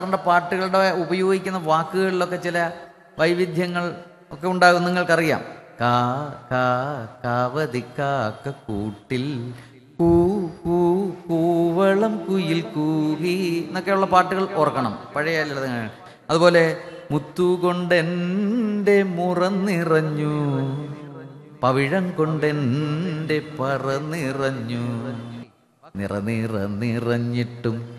പാട്ടുകളുടെ ഉപയോഗിക്കുന്ന വാക്കുകളിലൊക്കെ ചില വൈവിധ്യങ്ങൾ ഒക്കെ ഉണ്ടാകും. നിങ്ങൾക്കറിയാം. കാ കാ കാവതിക്കാക്ക കൂട്ടിൽ കൂ കൂ കൂവളം കുയിൽ കൂകി എന്നൊക്കെയുള്ള പാട്ടുകൾ ഓർക്കണം, പഴയ ലളിതങ്ങൾ. അതുപോലെ മുത്തുകൊണ്ടെൻ്റെ മുറന്നിറഞ്ഞു, പവിഴം കൊണ്ടെൻ്റെ പറ നിറഞ്ഞു, നിറ നിറ നിറഞ്ഞിട്ടും